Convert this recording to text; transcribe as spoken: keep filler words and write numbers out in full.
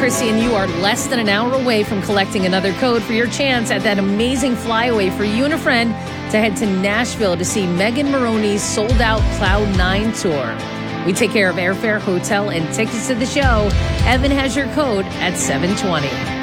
Chrissy, and you are less than an hour away from collecting another code for your chance at that amazing flyaway for you and a friend to head to Nashville to see Megan Moroney's sold-out Cloud nine tour. We take care of airfare, hotel, and tickets to the show. Evan has your code at seven twenty.